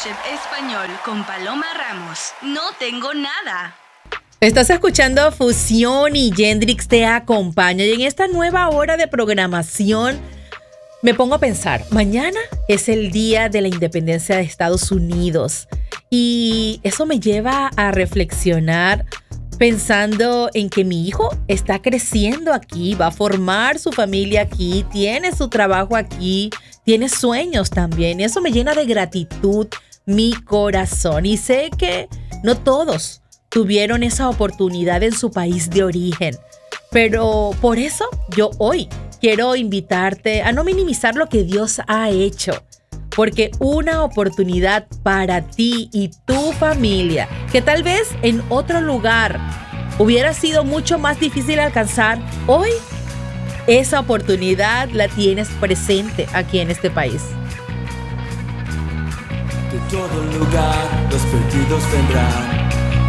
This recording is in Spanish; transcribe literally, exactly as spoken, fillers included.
Masterchef Español con Paloma Ramos. No tengo nada. Estás escuchando Fusión y Yendrix te acompaña. Y en esta nueva hora de programación me pongo a pensar, mañana es el día de la independencia de Estados Unidos. Y eso me lleva a reflexionar pensando en que mi hijo está creciendo aquí, va a formar su familia aquí, tiene su trabajo aquí, tiene sueños también. Y eso me llena de gratitud mi corazón. Y sé que no todos tuvieron esa oportunidad en su país de origen. Pero por eso yo hoy quiero invitarte a no minimizar lo que Dios ha hecho. Porque una oportunidad para ti y tu familia, que tal vez en otro lugar hubiera sido mucho más difícil alcanzar, hoy esa oportunidad la tienes presente aquí en este país. De todo lugar los perdidos vendrán.